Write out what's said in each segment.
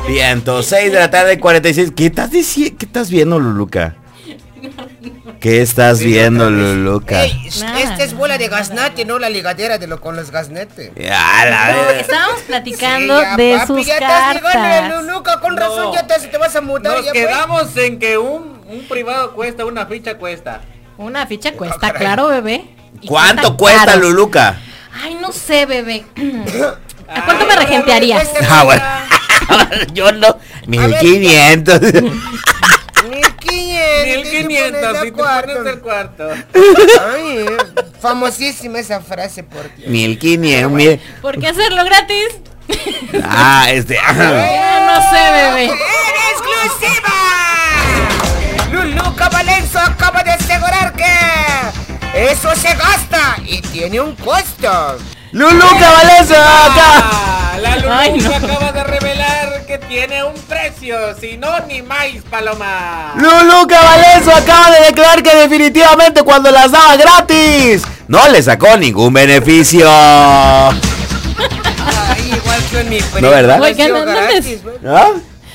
Vientos, 6 de la tarde, 46. ¿Qué estás diciendo? ¿Qué estás viendo, Luluca? ¿Qué estás viendo, Luluca? Ey, esta es bola de gaznate, no la ligadera de lo con los gaznetes. Estábamos platicando de sus cartas. Luluca, con razón ya te vas a mudar. Nos quedamos en que un privado cuesta, una ficha cuesta. Una ficha cuesta, claro, bebé. ¿Cuánto cuesta, Luluca? Ay, no sé, bebé. ¿A cuánto me regentearías? Bueno. Yo no. 1500. 1500, si te pones el cuarto. Ay, famosísima esa frase por ti. 1500. ¿Por qué hacerlo gratis? No sé, bebé. ¡En exclusiva! Luluca Valenzo acaba de asegurar que eso se gasta y tiene un costo. ¡Luluca Valenzo acá! La Luluca acaba de revelar que tiene un precio, si no ni más, Paloma. Luluca Valenzo acaba de declarar que definitivamente cuando las daba gratis no le sacó ningún beneficio. Ay, igual que en mi primo. ¿No, verdad? Gratis, ¿Ah?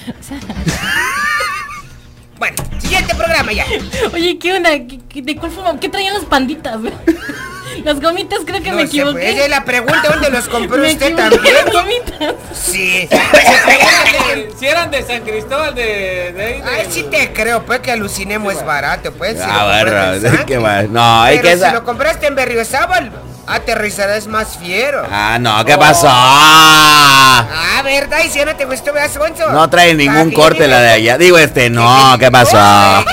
Bueno, siguiente programa ya. Oye, ¿qué onda? ¿De cuál forma? ¿Qué traían las panditas? Las gomitas, creo que no me sé, equivoqué. Pues, ella es la pregunta, ¿dónde los compró usted también? Las gomitas. Sí. Si eran de San Cristóbal de Ay, sí te creo, pues que alucinemos es barato, pues. Si ¿qué más? No, hay que si lo compraste en Berriozábal, aterrizarás más fiero. No, ¿qué pasó? ¿Verdad? Y si no te gustó, veas, Gonzo. No trae ningún corte la de allá. Digo, no, ¿qué pasó?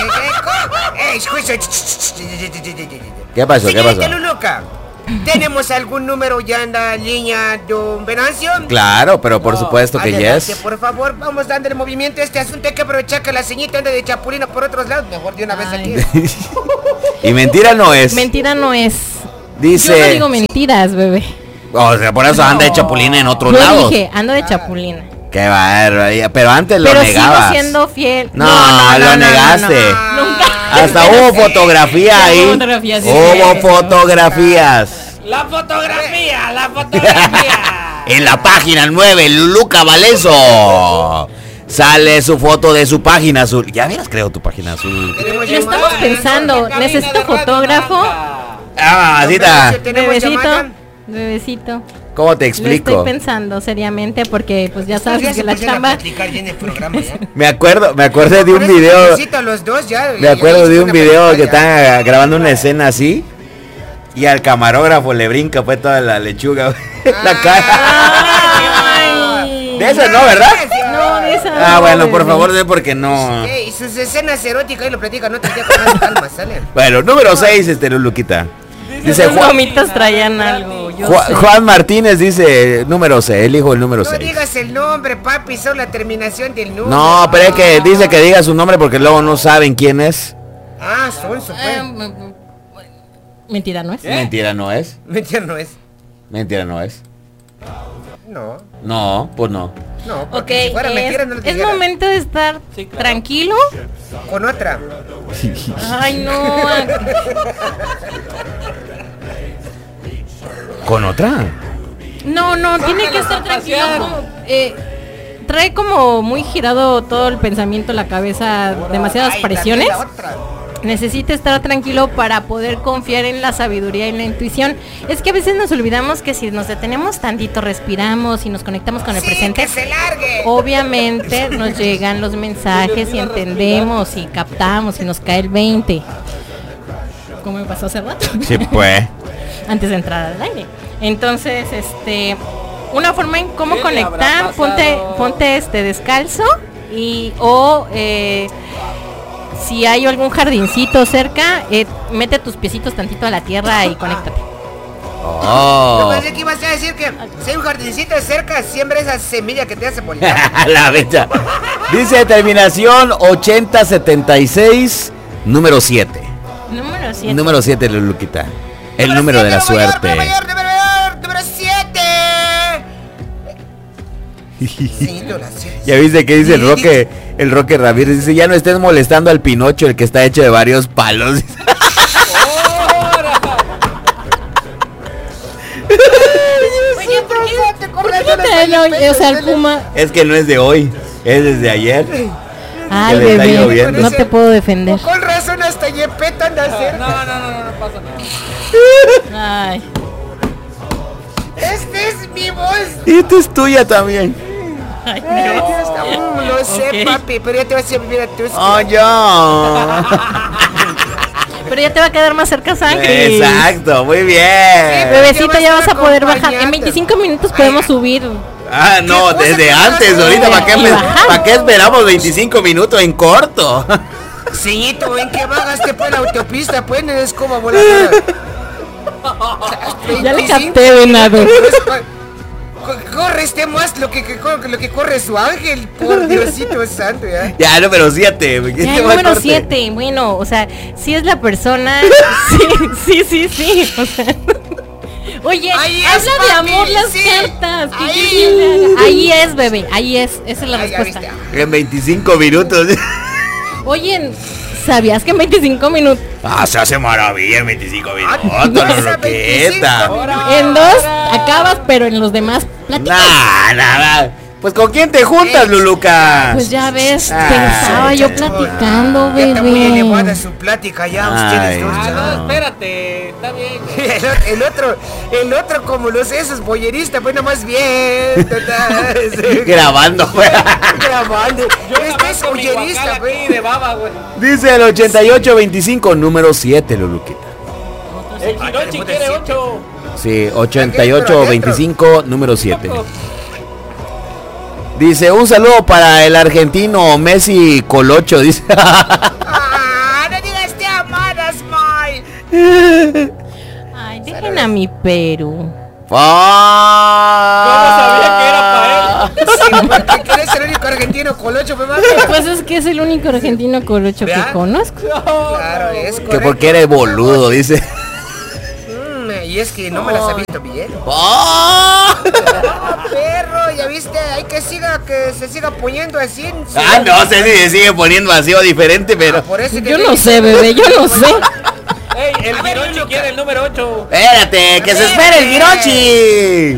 ¿Qué pasó? Siguiente, Luluca. ¿Tenemos algún número ya en la línea, don Venancio? Claro, pero por supuesto que adelante, yes. Por favor, vamos dándole movimiento a este asunto. Hay que aprovechar que la ceñita anda de chapulina por otros lados. Mejor de una vez aquí. Y mentira no es. Mentira no es. Dice. Yo no digo mentiras, bebé. O sea, por eso anda de chapulina en otros lados. Yo dije, ando de chapulina. Qué barbaridad, pero antes lo negabas. Sigo siendo fiel. No, lo negaste. Nunca. Hasta hubo fotografía ahí. Hubo fotografías. La fotografía. En la página 9, Luluca Valenzo. Sale su foto de su página azul. Ya habías creado tu página azul. Lo estamos pensando. Necesito fotógrafo. Mamacita. Bebecito. ¿Cómo te explico? Lo estoy pensando seriamente porque pues ya sabes que la chamba. Me acuerdo de un video. Me acuerdo de un video que están grabando una escena así y al camarógrafo le brinca pues toda la lechuga la cara. De esa no, ¿verdad? No, de esa. Bueno, por favor, de porque no. Y sus escenas eróticas y lo platica, no te queda con más calma, sale. Bueno, número 6, Luluquita. Dice Juan, gomitas traían algo. Juan Martínez dice número 6, elijo el número 6. No digas el nombre, papi, solo la terminación del número. No, pero es que dice que diga su nombre porque luego no saben quién es. Sonso, Mentira no es. Mentira no es. Mentira no es. Mentira no es. No. No, pues no. No, porque si fuera mentira no lo es momento de estar tranquilo. Con otra. Ay, no. ¿Con otra? No, tiene que estar tranquilo. Trae como muy girado todo el pensamiento, la cabeza, demasiadas presiones. Necesita estar tranquilo para poder confiar en la sabiduría y la intuición. Es que a veces nos olvidamos que si nos detenemos tantito, respiramos y nos conectamos con el presente, que se largue. Obviamente nos llegan los mensajes y entendemos y captamos y nos cae el 20. ¿Cómo me pasó hace rato? Sí, pues. Antes de entrar al aire. Entonces, una forma en cómo conectar, ponte descalzo y si hay algún jardincito cerca, mete tus piecitos tantito a la tierra y conéctate. Yo pensé que ibas a decir que si hay un jardincito cerca, siembra esa semilla que te hace bonita. La fecha. Dice terminación 8076, número 7. Número 7, Luluquita. El número de la suerte. Número 7. Ya viste que dice el Roque Ramírez, dice, ya no estés molestando al Pinocho, el que está hecho de varios palos. Oye, ¿por qué no te el Puma? Es que no es de hoy. Es desde ayer. Ay, bebé, no te puedo defender. Con razón hasta Yepeto anda a hacer. No pasa nada. Ay. Este es mi voz. Y esta es tuya también. Ay, Dios. Lo sé, papi, pero ya te vas a vivir a tus. Oh, yo. Pero ya te va a quedar más cerca sangre. Exacto, muy bien. Bebecito, ya vas a poder bajar. En 25 minutos podemos subir. Ah, no, desde antes, ahorita, ¿para qué esperamos 25 minutos en corto? Señito, ven que bajaste por la autopista, pues no es como volar. Ya le capté, venado. Corre este más lo que corre su ángel, por Diosito santo, ya. Ya, número 7. Ya, número 7, bueno, o sea, si es la persona, sí, o sea. Oye, ahí habla es, de papi, amor las sí. cartas. Que Ahí. ahí es, bebé, ahí es, esa es la respuesta. En 25 minutos. Oye, ¿sabías que en 25 minutos? Ah, se hace maravilla en 25 minutos, no, loqueta. En 2 acabas, pero en los demás platicas. Nada. Pues ¿con quién te juntas, Luluca? Pues ya ves, pensaba yo platicando, Ya está muy bebé. elevada su plática ya, ustedes dos. No, espérate, está bien. El otro como los esos boyeristas, pues nomás bien. Grabando, güey. Grabando. Este es con mi boyerista, guacal güey. aquí de baba, güey. Dice el 8825, número 7, Luluquita. El Hirochi quiere 8. Sí, 8825, número 7. Dice, un saludo para el argentino Messi Colocho, dice. No digas te amadas, May. Ay, dejen a mi Perú. ¿Cómo sabía que era para él? Sí, porque eres el único argentino colocho, pues, mami. Pues es que es el único argentino colocho que conozco. Claro, es correcto. Que porque eres boludo, dice. Y es que no me las ha visto bien. Perro, ya viste, hay que se siga poniendo así. No sé si se sigue poniendo así o diferente, pero... Por eso Yo no sé, bebé, yo no sé. Ey, el Hirochi quiere el número 8. Espérate, que se espere el Hirochi.